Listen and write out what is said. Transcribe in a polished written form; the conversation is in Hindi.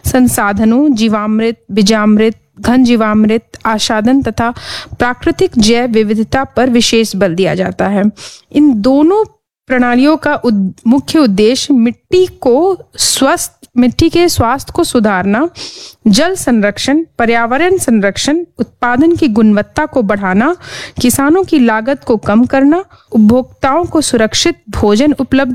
संसाधनों, जीवामृत, बीजामृत, घन जीवामृत, आच्छादन तथा प्राकृतिक जैव विविधता पर विशेष बल दिया जाता है। इन दोनों प्रणालियों का मुख्य उद्देश्य मिट्टी के स्वास्थ्य को सुधारना, जल संरक्षण, पर्यावरण संरक्षण, उत्पादन की गुणवत्ता को बढ़ाना, किसानों की लागत को कम करना, उपभोक्ताओं को सुरक्षित भोजन उपलब्ध